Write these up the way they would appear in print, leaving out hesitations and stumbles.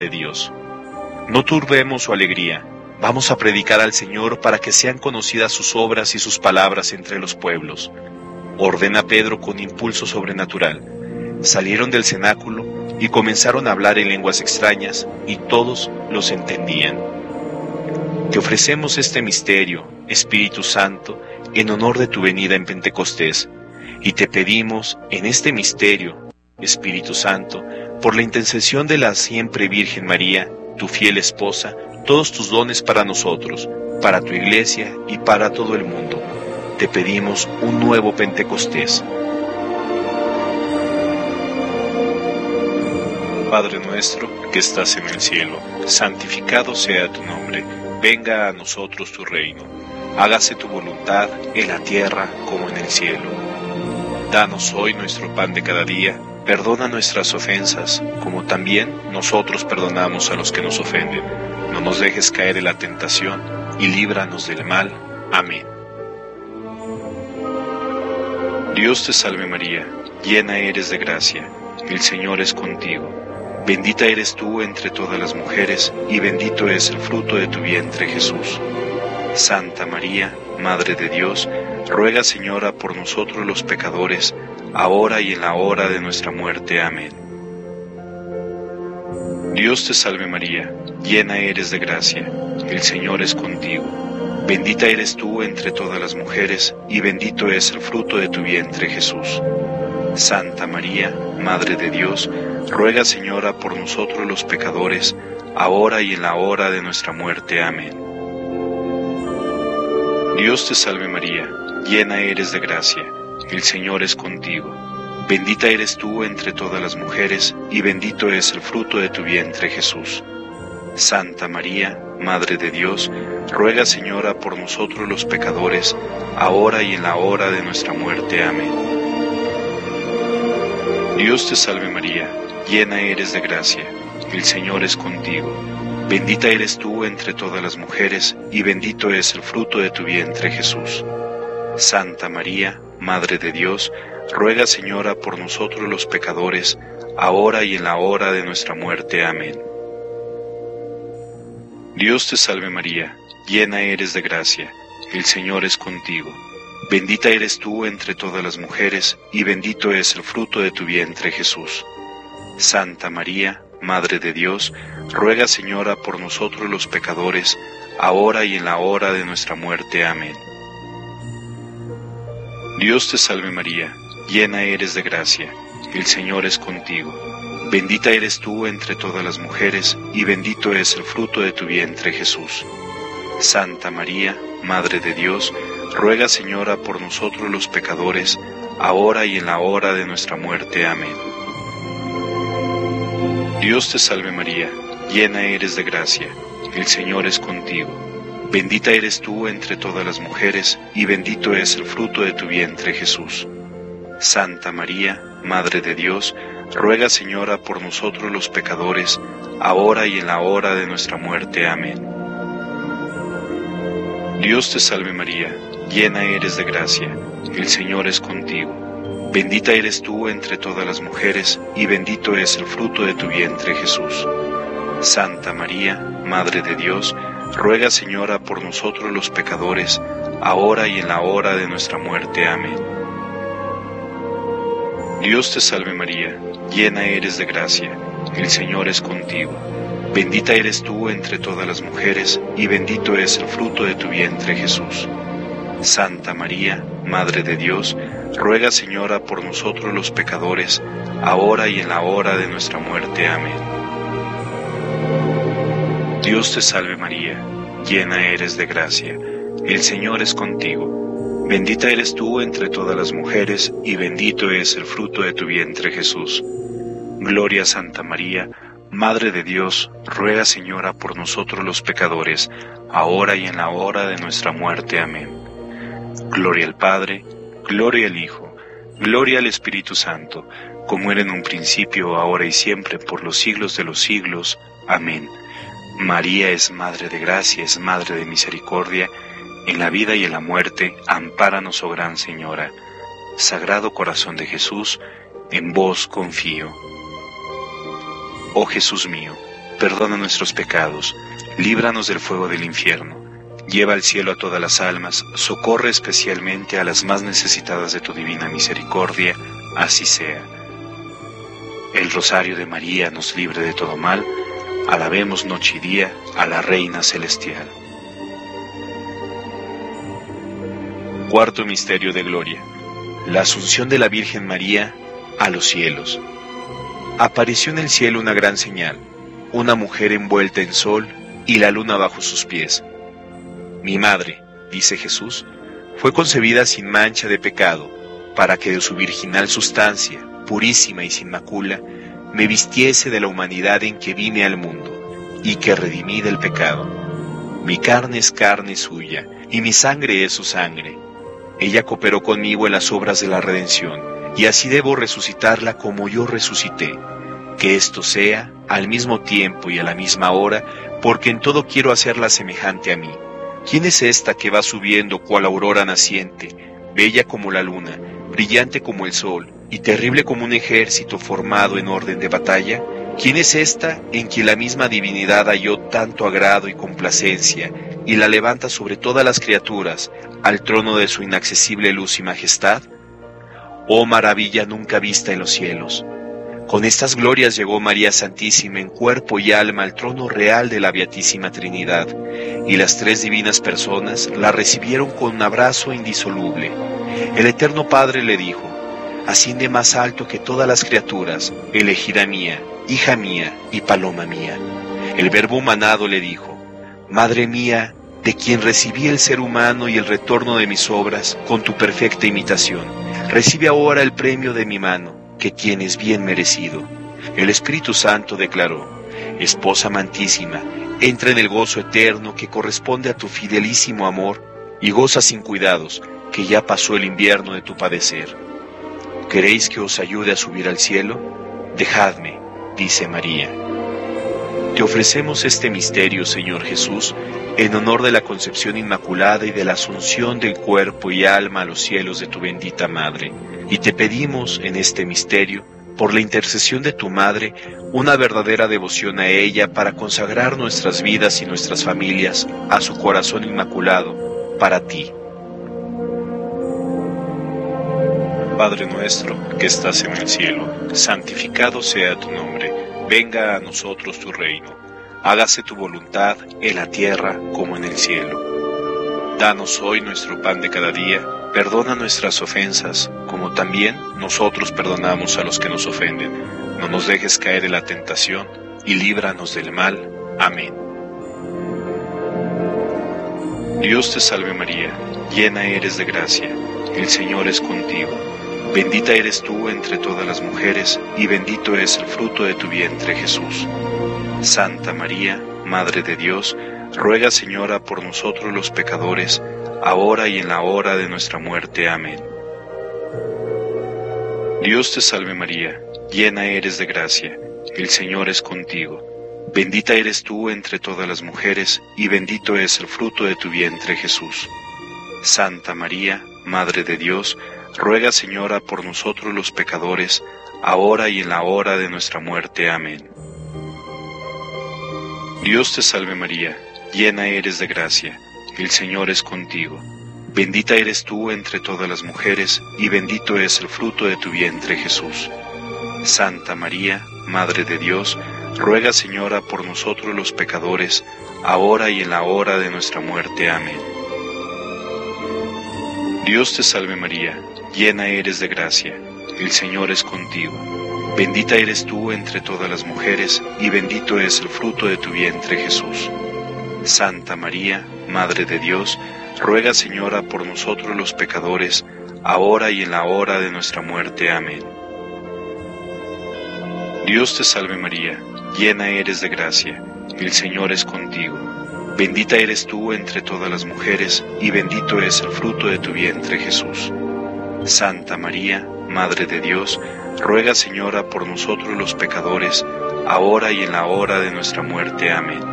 de Dios. No turbemos su alegría. Vamos a predicar al Señor para que sean conocidas sus obras y sus palabras entre los pueblos. Ordena Pedro con impulso sobrenatural. Salieron del cenáculo y comenzaron a hablar en lenguas extrañas, y todos los entendían. Te ofrecemos este misterio, Espíritu Santo, en honor de tu venida en Pentecostés, y te pedimos en este misterio, Espíritu Santo, por la intercesión de la siempre Virgen María, tu fiel esposa, todos tus dones para nosotros, para tu Iglesia y para todo el mundo. Te pedimos un nuevo Pentecostés. Padre nuestro, que estás en el cielo, santificado sea tu nombre. Venga a nosotros tu reino. Hágase tu voluntad en la tierra como en el cielo. Danos hoy nuestro pan de cada día. Perdona nuestras ofensas, como también nosotros perdonamos a los que nos ofenden. No nos dejes caer en la tentación, y líbranos del mal. Amén. Dios te salve María, llena eres de gracia, el Señor es contigo. Bendita eres tú entre todas las mujeres, y bendito es el fruto de tu vientre, Jesús. Santa María, Madre de Dios, ruega, Señora, por nosotros los pecadores, ahora y en la hora de nuestra muerte. Amén. Dios te salve María, llena eres de gracia, el Señor es contigo. Bendita eres tú entre todas las mujeres, y bendito es el fruto de tu vientre, Jesús. Santa María, Madre de Dios, ruega, Señora, por nosotros los pecadores, ahora y en la hora de nuestra muerte. Amén. Dios te salve María, llena eres de gracia, el Señor es contigo. Bendita eres tú entre todas las mujeres, y bendito es el fruto de tu vientre, Jesús. Santa María, Madre de Dios, ruega, Señora, por nosotros los pecadores, ahora y en la hora de nuestra muerte. Amén. Dios te salve María, llena eres de gracia, el Señor es contigo. Bendita eres tú entre todas las mujeres, y bendito es el fruto de tu vientre, Jesús. Santa María, Madre de Dios, ruega, Señora, por nosotros los pecadores, ahora y en la hora de nuestra muerte. Amén. Dios te salve María, llena eres de gracia, el Señor es contigo. Bendita eres tú entre todas las mujeres, y bendito es el fruto de tu vientre, Jesús. Santa María, Madre de Dios, ruega, Señora, por nosotros los pecadores, ahora y en la hora de nuestra muerte. Amén. Dios te salve María, llena eres de gracia, el Señor es contigo. Bendita eres tú entre todas las mujeres, y bendito es el fruto de tu vientre, Jesús. Santa María, Madre de Dios, ruega, Señora, por nosotros los pecadores, ahora y en la hora de nuestra muerte. Amén. Dios te salve María, llena eres de gracia, el Señor es contigo. Bendita eres tú entre todas las mujeres, y bendito es el fruto de tu vientre, Jesús. Santa María, Madre de Dios, ruega, Señora, por nosotros los pecadores, ahora y en la hora de nuestra muerte. Amén. Dios te salve María, llena eres de gracia, el Señor es contigo. Bendita eres tú entre todas las mujeres, y bendito es el fruto de tu vientre, Jesús. Santa María, Madre de Dios, ruega, Señora, por nosotros los pecadores, ahora y en la hora de nuestra muerte. Amén. Dios te salve María, llena eres de gracia, el Señor es contigo. Bendita eres tú entre todas las mujeres, y bendito es el fruto de tu vientre, Jesús. Santa María, Madre de Dios, ruega, Señora, por nosotros los pecadores, ahora y en la hora de nuestra muerte. Amén. Dios te salve María, llena eres de gracia, el Señor es contigo. Bendita eres tú entre todas las mujeres, y bendito es el fruto de tu vientre, Jesús. Gloria a Santa María, Madre de Dios, ruega, Señora, por nosotros los pecadores, ahora y en la hora de nuestra muerte. Amén. Gloria al Padre, gloria al Hijo, gloria al Espíritu Santo, como era en un principio, ahora y siempre, por los siglos de los siglos. Amén. María es Madre de Gracia, es Madre de Misericordia, en la vida y en la muerte, ampáranos, oh Gran Señora. Sagrado Corazón de Jesús, en vos confío. Oh Jesús mío, perdona nuestros pecados, líbranos del fuego del infierno, lleva al cielo a todas las almas, socorre especialmente a las más necesitadas de tu divina misericordia, así sea. El rosario de María nos libre de todo mal, alabemos noche y día a la Reina Celestial. Cuarto misterio de gloria: la asunción de la Virgen María a los cielos. Apareció en el cielo una gran señal, una mujer envuelta en sol y la luna bajo sus pies. Mi madre, dice Jesús, fue concebida sin mancha de pecado, para que de su virginal sustancia, purísima y sin macula, me vistiese de la humanidad en que vine al mundo, y que redimí del pecado. Mi carne es carne suya, y mi sangre es su sangre. Ella cooperó conmigo en las obras de la redención, y así debo resucitarla como yo resucité. Que esto sea al mismo tiempo y a la misma hora, porque en todo quiero hacerla semejante a mí. ¿Quién es esta que va subiendo cual aurora naciente, bella como la luna, brillante como el sol, y terrible como un ejército formado en orden de batalla? ¿Quién es esta en quien la misma divinidad halló tanto agrado y complacencia, y la levanta sobre todas las criaturas, al trono de su inaccesible luz y majestad? Oh maravilla nunca vista en los cielos. Con estas glorias llegó María Santísima en cuerpo y alma al trono real de la Beatísima Trinidad, y las tres divinas personas la recibieron con un abrazo indisoluble. El Eterno Padre le dijo: asciende más alto que todas las criaturas, elegida mía, hija mía y paloma mía. El Verbo humanado le dijo: Madre mía, de quien recibí el ser humano y el retorno de mis obras con tu perfecta imitación, recibe ahora el premio de mi mano, que tienes bien merecido. El Espíritu Santo declaró: Esposa amantísima, entra en el gozo eterno que corresponde a tu fidelísimo amor, y goza sin cuidados, que ya pasó el invierno de tu padecer. ¿Queréis que os ayude a subir al cielo? Dejadme, dice María. Te ofrecemos este misterio, Señor Jesús, en honor de la concepción inmaculada y de la asunción del cuerpo y alma a los cielos de tu bendita Madre, y te pedimos en este misterio, por la intercesión de tu Madre, una verdadera devoción a ella para consagrar nuestras vidas y nuestras familias a su corazón inmaculado, para ti. Padre nuestro, que estás en el cielo, santificado sea tu nombre. Venga a nosotros tu reino, hágase tu voluntad en la tierra como en el cielo. Danos hoy nuestro pan de cada día, perdona nuestras ofensas, como también nosotros perdonamos a los que nos ofenden. No nos dejes caer en la tentación, y líbranos del mal. Amén. Dios te salve María, llena eres de gracia, el Señor es contigo. Bendita eres tú entre todas las mujeres, y bendito es el fruto de tu vientre, Jesús. Santa María, Madre de Dios, ruega, Señora, por nosotros los pecadores, ahora y en la hora de nuestra muerte. Amén. Dios te salve María, llena eres de gracia, el Señor es contigo. Bendita eres tú entre todas las mujeres, y bendito es el fruto de tu vientre, Jesús. Santa María, Madre de Dios, ruega, Señora, por nosotros los pecadores, ahora y en la hora de nuestra muerte. Amén. Dios te salve María, llena eres de gracia, el Señor es contigo. Bendita eres tú entre todas las mujeres, y bendito es el fruto de tu vientre, Jesús. Santa María, Madre de Dios, ruega, Señora, por nosotros los pecadores, ahora y en la hora de nuestra muerte. Amén. Dios te salve María, llena eres de gracia, el Señor es contigo. Bendita eres tú entre todas las mujeres, y bendito es el fruto de tu vientre, Jesús. Santa María, Madre de Dios, ruega, Señora, por nosotros los pecadores, ahora y en la hora de nuestra muerte. Amén. Dios te salve María, llena eres de gracia, el Señor es contigo. Bendita eres tú entre todas las mujeres, y bendito es el fruto de tu vientre, Jesús. Santa María, Madre de Dios, ruega, Señora, por nosotros los pecadores, ahora y en la hora de nuestra muerte. Amén.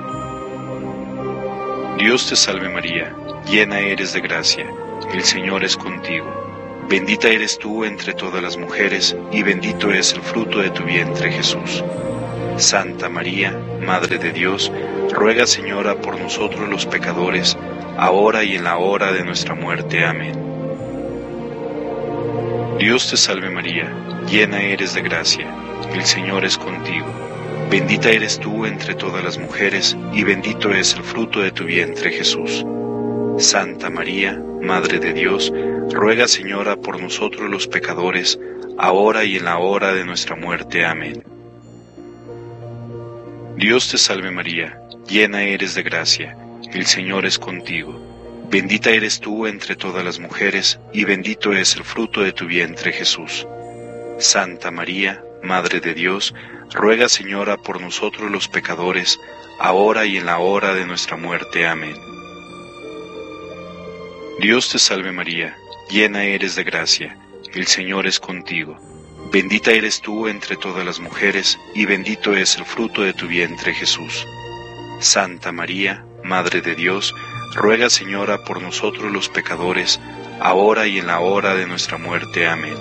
Dios te salve María, llena eres de gracia, el Señor es contigo. Bendita eres tú entre todas las mujeres, y bendito es el fruto de tu vientre, Jesús. Santa María, Madre de Dios, ruega, Señora, por nosotros los pecadores, ahora y en la hora de nuestra muerte. Amén. Dios te salve María, llena eres de gracia, el Señor es contigo. Bendita eres tú entre todas las mujeres, y bendito es el fruto de tu vientre, Jesús. Santa María, Madre de Dios, ruega, Señora, por nosotros los pecadores, ahora y en la hora de nuestra muerte. Amén. Dios te salve María, llena eres de gracia, el Señor es contigo. Bendita eres tú entre todas las mujeres, y bendito es el fruto de tu vientre, Jesús. Santa María, Madre de Dios, ruega, Señora, por nosotros los pecadores, ahora y en la hora de nuestra muerte. Amén. Dios te salve María, llena eres de gracia, el Señor es contigo. Bendita eres tú entre todas las mujeres, y bendito es el fruto de tu vientre, Jesús. Santa María, Madre de Dios, ruega, Señora, por nosotros los pecadores, ahora y en la hora de nuestra muerte. Amén.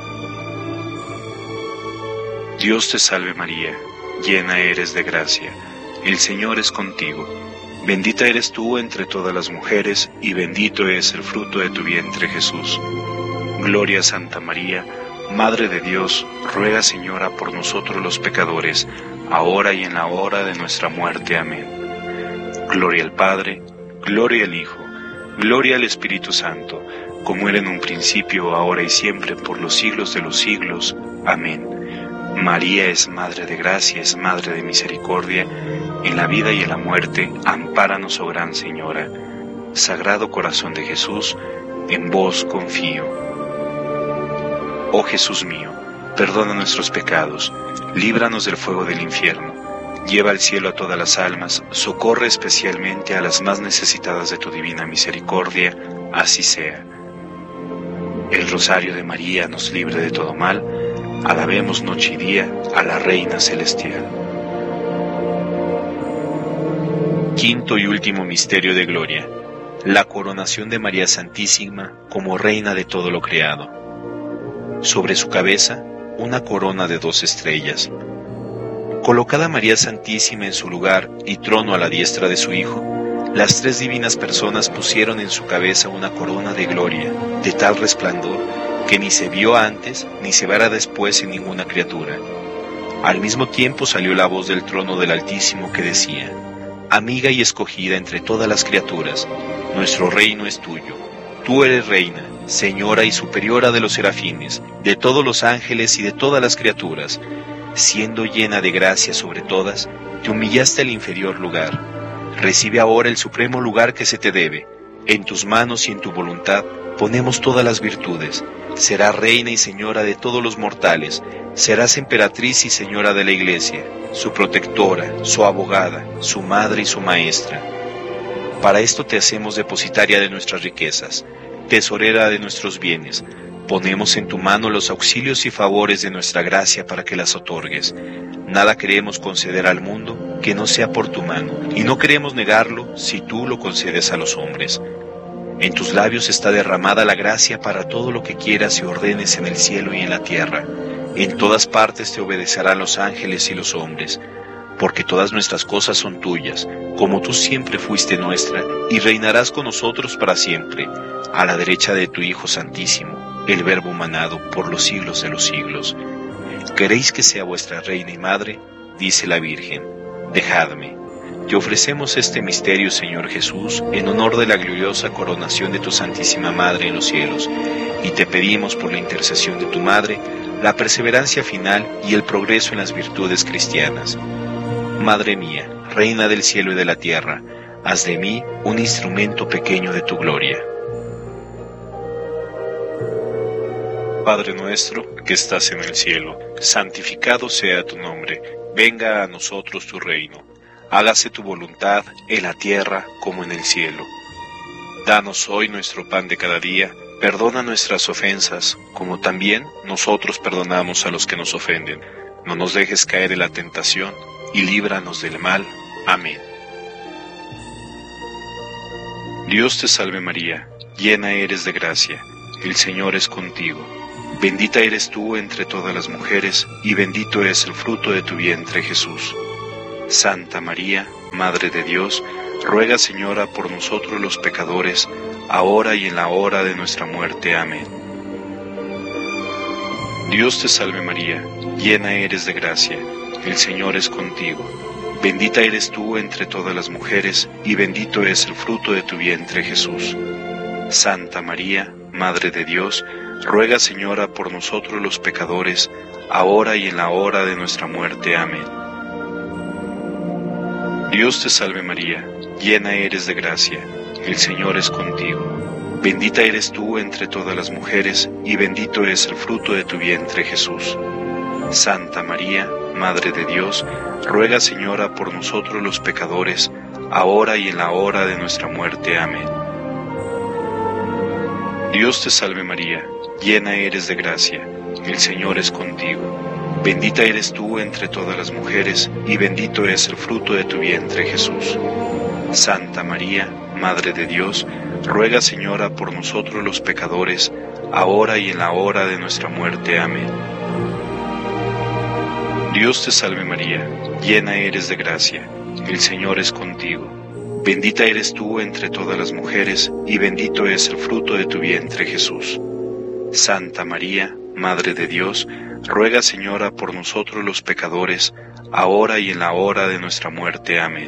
Dios te salve María, llena eres de gracia, el Señor es contigo. Bendita eres tú entre todas las mujeres, y bendito es el fruto de tu vientre, Jesús. Gloria a Santa María, Madre de Dios, ruega, Señora, por nosotros los pecadores, ahora y en la hora de nuestra muerte. Amén. Gloria al Padre, gloria al Hijo, gloria al Espíritu Santo, como era en un principio, ahora y siempre, por los siglos de los siglos. Amén. María es Madre de gracia, es Madre de misericordia, en la vida y en la muerte, ampáranos, oh Gran Señora. Sagrado Corazón de Jesús, en vos confío. Oh Jesús mío, perdona nuestros pecados, líbranos del fuego del infierno, lleva al cielo a todas las almas, socorre especialmente a las más necesitadas de tu divina misericordia, así sea. El rosario de María nos libre de todo mal, alabemos noche y día a la Reina Celestial. Quinto y último misterio de gloria, la coronación de María Santísima como Reina de todo lo creado. Sobre su cabeza, una corona de 2 estrellas. Colocada María Santísima en su lugar y trono a la diestra de su Hijo, las 3 divinas personas pusieron en su cabeza una corona de gloria, de tal resplandor que ni se vio antes ni se verá después en ninguna criatura. Al mismo tiempo salió la voz del trono del Altísimo que decía: Amiga y escogida entre todas las criaturas, nuestro reino es tuyo. Tú eres reina, señora y superiora de los serafines, de todos los ángeles y de todas las criaturas. Siendo llena de gracia sobre todas, te humillaste al inferior lugar. Recibe ahora el supremo lugar que se te debe. En tus manos y en tu voluntad ponemos todas las virtudes. Serás reina y señora de todos los mortales. Serás emperatriz y señora de la Iglesia, su protectora, su abogada, su madre y su maestra. Para esto te hacemos depositaria de nuestras riquezas, tesorera de nuestros bienes. Ponemos en tu mano los auxilios y favores de nuestra gracia para que las otorgues. Nada queremos conceder al mundo que no sea por tu mano, y no queremos negarlo si tú lo concedes a los hombres. En tus labios está derramada la gracia para todo lo que quieras y ordenes en el cielo y en la tierra. En todas partes te obedecerán los ángeles y los hombres, porque todas nuestras cosas son tuyas, como tú siempre fuiste nuestra, y reinarás con nosotros para siempre, a la derecha de tu Hijo Santísimo, el Verbo humanado por los siglos de los siglos. ¿Queréis que sea vuestra reina y madre? Dice la Virgen. Dejadme. Te ofrecemos este misterio, Señor Jesús, en honor de la gloriosa coronación de tu Santísima Madre en los cielos, y te pedimos por la intercesión de tu Madre, la perseverancia final y el progreso en las virtudes cristianas. Madre mía, Reina del cielo y de la tierra, haz de mí un instrumento pequeño de tu gloria. Padre nuestro, que estás en el cielo, santificado sea tu nombre, venga a nosotros tu reino. Hágase tu voluntad en la tierra como en el cielo. Danos hoy nuestro pan de cada día, perdona nuestras ofensas, como también nosotros perdonamos a los que nos ofenden. No nos dejes caer en la tentación, y líbranos del mal. Amén. Dios te salve María, llena eres de gracia, el Señor es contigo. Bendita eres tú entre todas las mujeres, y bendito es el fruto de tu vientre, Jesús. Santa María, Madre de Dios, ruega, Señora, por nosotros los pecadores, ahora y en la hora de nuestra muerte. Amén. Dios te salve María, llena eres de gracia, el Señor es contigo. Bendita eres tú entre todas las mujeres, y bendito es el fruto de tu vientre, Jesús. Santa María, Madre de Dios, ruega, Señora, por nosotros los pecadores, ahora y en la hora de nuestra muerte. Amén. Dios te salve María, llena eres de gracia, el Señor es contigo. Bendita eres tú entre todas las mujeres, y bendito es el fruto de tu vientre, Jesús. Santa María, Madre de Dios, ruega, Señora, por nosotros los pecadores, ahora y en la hora de nuestra muerte. Amén. Dios te salve María, llena eres de gracia, el Señor es contigo. Bendita eres tú entre todas las mujeres, y bendito es el fruto de tu vientre, Jesús. Santa María, Madre de Dios, ruega, Señora, por nosotros los pecadores, ahora y en la hora de nuestra muerte. Amén. Dios te salve María, llena eres de gracia, el Señor es contigo. Bendita eres tú entre todas las mujeres, y bendito es el fruto de tu vientre, Jesús. Santa María, Madre de Dios, ruega, Señora, por nosotros los pecadores, ahora y en la hora de nuestra muerte. Amén.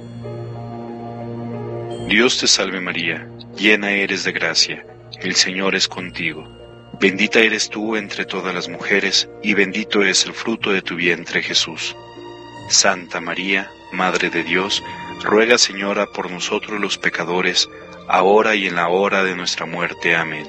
Dios te salve María, llena eres de gracia, el Señor es contigo. Bendita eres tú entre todas las mujeres, y bendito es el fruto de tu vientre, Jesús. Santa María, Madre de Dios, ruega, Señora, por nosotros los pecadores, ahora y en la hora de nuestra muerte. Amén.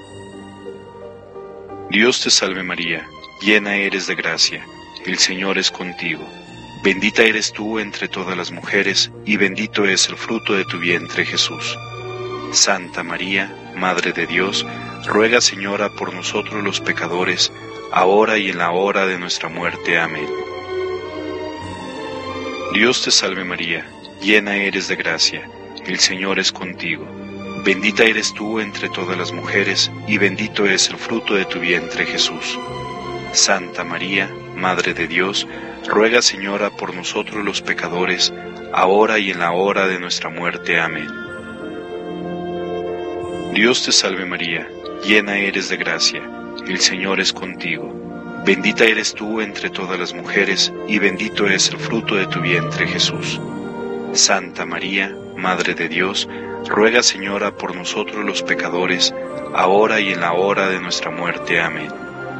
Dios te salve María, llena eres de gracia, el Señor es contigo. Bendita eres tú entre todas las mujeres, y bendito es el fruto de tu vientre, Jesús. Santa María, Madre de Dios, ruega, Señora, por nosotros los pecadores, ahora y en la hora de nuestra muerte. Amén. Dios te salve María, llena eres de gracia, el Señor es contigo. Bendita eres tú entre todas las mujeres, y bendito es el fruto de tu vientre, Jesús. Santa María, Madre de Dios, ruega, Señora, por nosotros los pecadores, ahora y en la hora de nuestra muerte. Amén. Dios te salve María, llena eres de gracia, el Señor es contigo. Bendita eres tú entre todas las mujeres, y bendito es el fruto de tu vientre, Jesús. Santa María, Madre de Dios, ruega, Señora, por nosotros los pecadores, ahora y en la hora de nuestra muerte. Amén.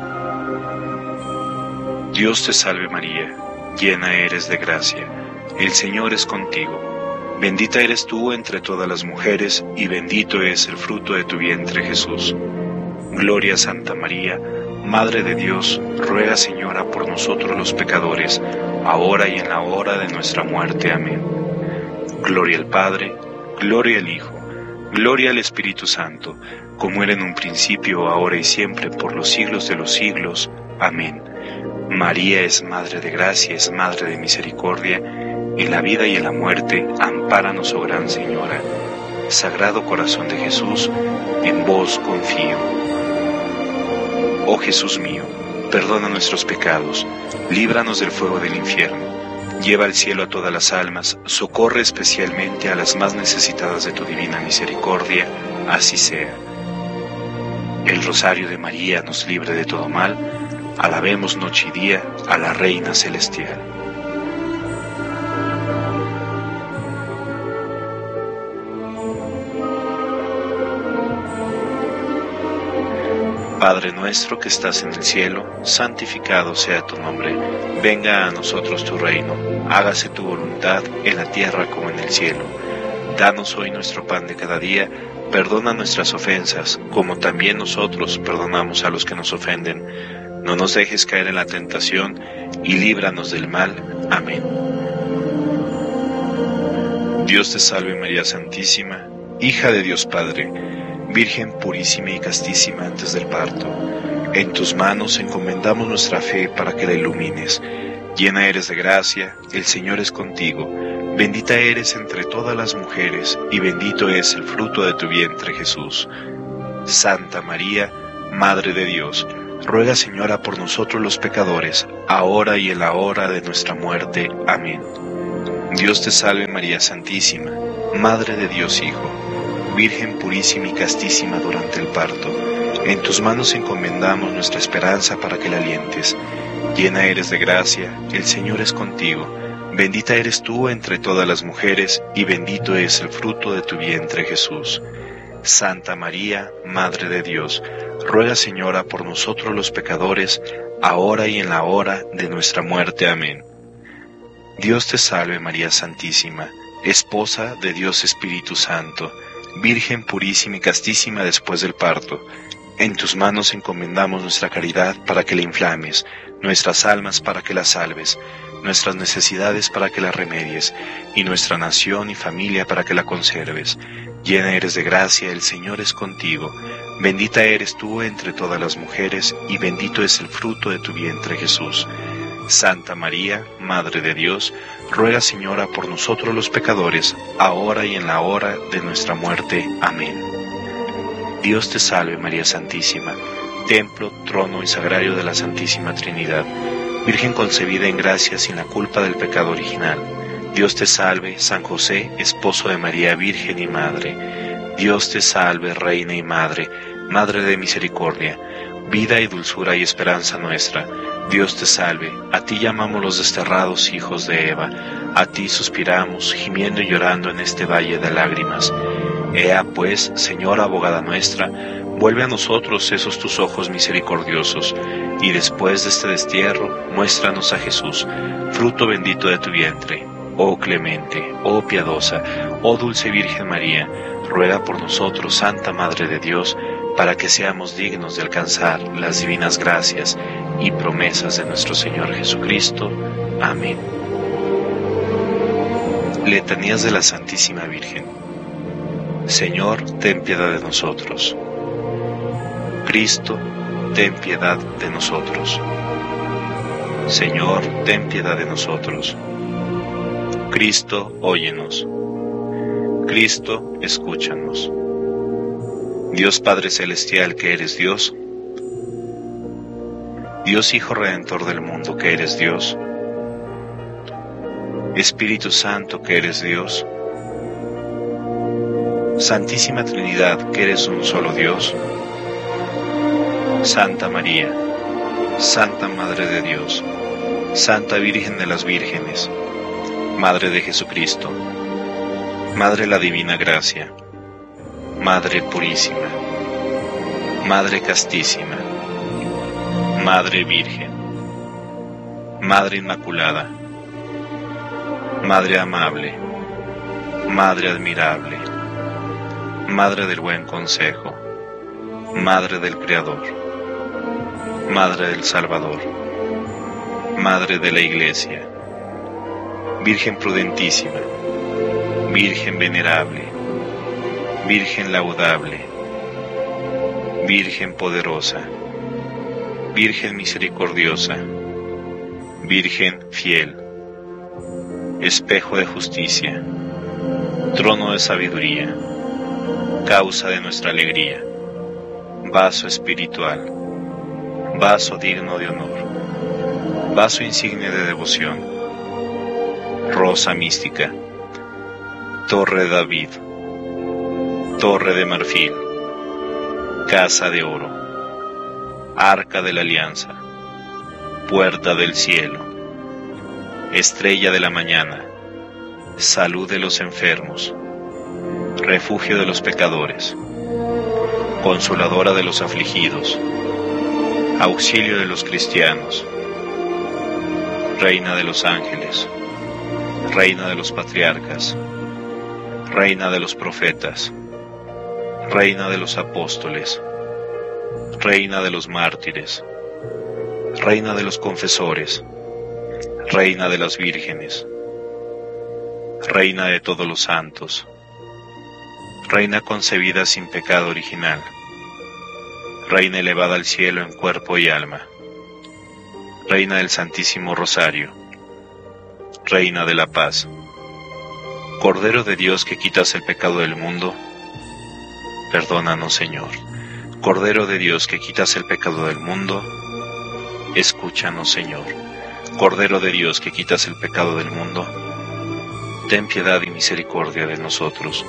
Dios te salve María, llena eres de gracia, el Señor es contigo. Bendita eres tú entre todas las mujeres, y bendito es el fruto de tu vientre, Jesús. Gloria a Santa María, Madre de Dios, ruega, Señora, por nosotros los pecadores, ahora y en la hora de nuestra muerte. Amén. Gloria al Padre, gloria al Hijo, gloria al Espíritu Santo, como era en un principio, ahora y siempre, por los siglos de los siglos. Amén. María es Madre de Gracia, es Madre de Misericordia, en la vida y en la muerte, ampáranos, oh Gran Señora. Sagrado Corazón de Jesús, en vos confío. Oh Jesús mío, perdona nuestros pecados, líbranos del fuego del infierno, lleva al cielo a todas las almas, socorre especialmente a las más necesitadas de tu divina misericordia, así sea. El Rosario de María nos libre de todo mal. Alabemos noche y día a la Reina Celestial. Padre nuestro que estás en el cielo, santificado sea tu nombre. Venga a nosotros tu reino. Hágase tu voluntad en la tierra como en el cielo. Danos hoy nuestro pan de cada día. Perdona nuestras ofensas, como también nosotros perdonamos a los que nos ofenden. No nos dejes caer en la tentación, y líbranos del mal. Amén. Dios te salve María Santísima, hija de Dios Padre, Virgen purísima y castísima antes del parto. En tus manos encomendamos nuestra fe para que la ilumines. Llena eres de gracia, el Señor es contigo. Bendita eres entre todas las mujeres, y bendito es el fruto de tu vientre, Jesús. Santa María, Madre de Dios, ruega, Señora, por nosotros los pecadores, ahora y en la hora de nuestra muerte. Amén. Dios te salve María Santísima, Madre de Dios Hijo, Virgen purísima y castísima durante el parto. En tus manos encomendamos nuestra esperanza para que la alientes. Llena eres de gracia, el Señor es contigo. Bendita eres tú entre todas las mujeres, y bendito es el fruto de tu vientre Jesús. Santa María, Madre de Dios, ruega Señora por nosotros los pecadores, ahora y en la hora de nuestra muerte. Amén. Dios te salve María Santísima, Esposa de Dios Espíritu Santo, Virgen purísima y castísima después del parto. En tus manos encomendamos nuestra caridad para que la inflames, nuestras almas para que las salves, nuestras necesidades para que las remedies, y nuestra nación y familia para que la conserves. Llena eres de gracia, el Señor es contigo. Bendita eres tú entre todas las mujeres, y bendito es el fruto de tu vientre Jesús. Santa María, Madre de Dios, ruega Señora por nosotros los pecadores, ahora y en la hora de nuestra muerte. Amén. Dios te salve María Santísima, templo, trono y sagrario de la Santísima Trinidad, Virgen concebida en gracia sin la culpa del pecado original. Dios te salve, San José, esposo de María, Virgen y Madre. Dios te salve, Reina y Madre, Madre de misericordia, vida y dulzura y esperanza nuestra. Dios te salve, a ti llamamos los desterrados hijos de Eva, a ti suspiramos, gimiendo y llorando en este valle de lágrimas. Ea pues, Señora abogada nuestra, vuelve a nosotros esos tus ojos misericordiosos, y después de este destierro, muéstranos a Jesús, fruto bendito de tu vientre. Oh clemente, oh piadosa, oh dulce Virgen María, ruega por nosotros, Santa Madre de Dios, para que seamos dignos de alcanzar las divinas gracias y promesas de nuestro Señor Jesucristo. Amén. Letanías de la Santísima Virgen. Señor, ten piedad de nosotros. Cristo, ten piedad de nosotros. Señor, ten piedad de nosotros. Cristo, óyenos. Cristo, escúchanos. Dios Padre Celestial, que eres Dios. Dios Hijo Redentor del mundo, que eres Dios. Espíritu Santo, que eres Dios. Santísima Trinidad, que eres un solo Dios. Santa María, Santa Madre de Dios, Santa Virgen de las Vírgenes, Madre de Jesucristo, Madre de la Divina Gracia, Madre Purísima, Madre Castísima, Madre Virgen, Madre Inmaculada, Madre Amable, Madre Admirable, Madre del Buen Consejo, Madre del Creador, Madre del Salvador, Madre de la Iglesia, Virgen prudentísima, Virgen venerable, Virgen laudable, Virgen poderosa, Virgen misericordiosa, Virgen fiel, espejo de justicia, trono de sabiduría, causa de nuestra alegría, vaso espiritual, vaso digno de honor, vaso insigne de devoción, rosa mística, torre de David, torre de marfil, casa de oro, arca de la alianza, puerta del cielo, estrella de la mañana, salud de los enfermos, refugio de los pecadores, consoladora de los afligidos, auxilio de los cristianos, reina de los ángeles, reina de los patriarcas, reina de los profetas, reina de los apóstoles, reina de los mártires, reina de los confesores, reina de las vírgenes, reina de todos los santos, reina concebida sin pecado original, reina elevada al cielo en cuerpo y alma, reina del Santísimo Rosario, reina de la paz, Cordero de Dios que quitas el pecado del mundo, perdónanos, Señor. Cordero de Dios que quitas el pecado del mundo, escúchanos, Señor. Cordero de Dios que quitas el pecado del mundo, ten piedad y misericordia de nosotros.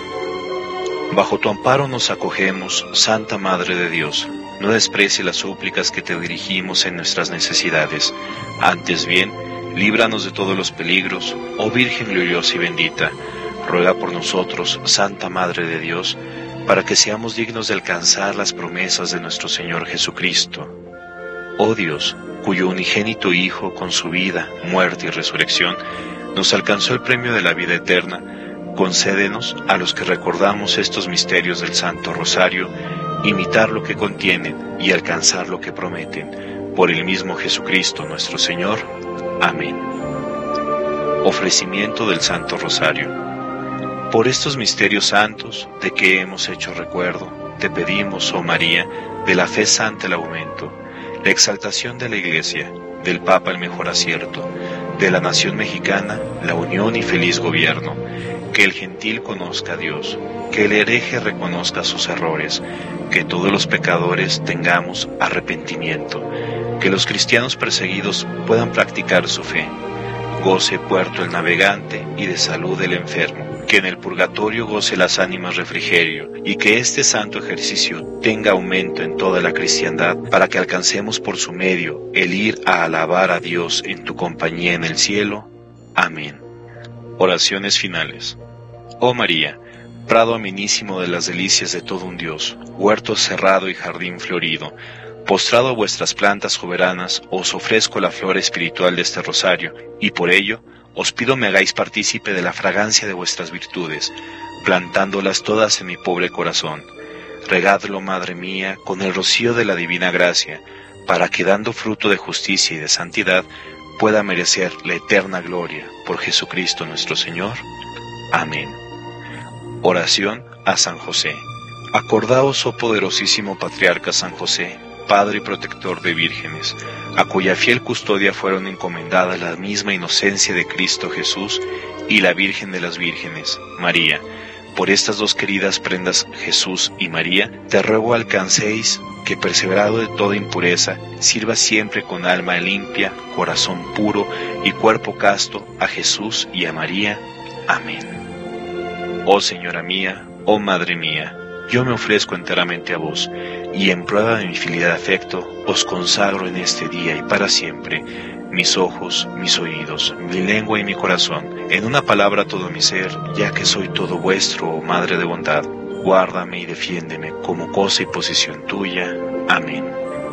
Bajo tu amparo nos acogemos, Santa Madre de Dios. No desprecie las súplicas que te dirigimos en nuestras necesidades. Antes bien, líbranos de todos los peligros, oh Virgen gloriosa y bendita. Ruega por nosotros, Santa Madre de Dios, para que seamos dignos de alcanzar las promesas de nuestro Señor Jesucristo. Oh Dios, cuyo unigénito Hijo, con su vida, muerte y resurrección, nos alcanzó el premio de la vida eterna, concédenos, a los que recordamos estos misterios del Santo Rosario, imitar lo que contienen y alcanzar lo que prometen. Por el mismo Jesucristo nuestro Señor. Amén. Ofrecimiento del Santo Rosario. Por estos misterios santos, de que hemos hecho recuerdo, te pedimos, oh María, de la fe santa el aumento, la exaltación de la Iglesia, del Papa el mejor acierto, de la nación mexicana la unión y feliz gobierno, que el gentil conozca a Dios, que el hereje reconozca sus errores, que todos los pecadores tengamos arrepentimiento, que los cristianos perseguidos puedan practicar su fe, goce puerto el navegante y de salud el enfermo, que en el purgatorio goce las ánimas refrigerio, y que este santo ejercicio tenga aumento en toda la cristiandad, para que alcancemos por su medio el ir a alabar a Dios en tu compañía en el cielo. Amén. Oraciones finales. Oh María, prado amenísimo de las delicias de todo un Dios, huerto cerrado y jardín florido, postrado a vuestras plantas soberanas, os ofrezco la flor espiritual de este rosario, y por ello os pido me hagáis partícipe de la fragancia de vuestras virtudes, plantándolas todas en mi pobre corazón. Regadlo, Madre mía, con el rocío de la divina gracia, para que dando fruto de justicia y de santidad, pueda merecer la eterna gloria, por Jesucristo nuestro Señor. Amén. Oración a San José. Acordaos, oh poderosísimo Patriarca San José, Padre y protector de vírgenes, a cuya fiel custodia fueron encomendadas la misma inocencia de Cristo Jesús y la Virgen de las Vírgenes, María. Por estas dos queridas prendas, Jesús y María, te ruego alcancéis que, perseverado de toda impureza, sirva siempre con alma limpia, corazón puro y cuerpo casto a Jesús y a María. Amén. Oh Señora mía, oh Madre mía, yo me ofrezco enteramente a vos, y en prueba de mi filial afecto, os consagro en este día y para siempre mis ojos, mis oídos, mi lengua y mi corazón, en una palabra todo mi ser, ya que soy todo vuestro, oh Madre de bondad. Guárdame y defiéndeme como cosa y posesión tuya. Amén.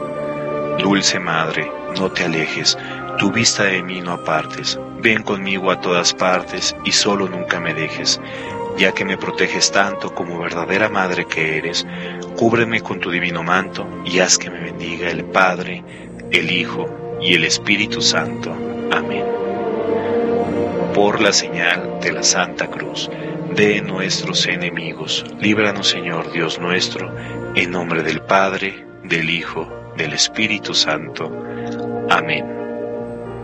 Dulce Madre, no te alejes, tu vista de mí no apartes, ven conmigo a todas partes y solo nunca me dejes. Ya que me proteges tanto como verdadera Madre que eres, cúbreme con tu divino manto y haz que me bendiga el Padre, el Hijo y el Espíritu Santo. Amén. Por la señal de la Santa Cruz de nuestros enemigos, líbranos, Señor Dios nuestro, en nombre del Padre, del Hijo, del Espíritu Santo. Amén.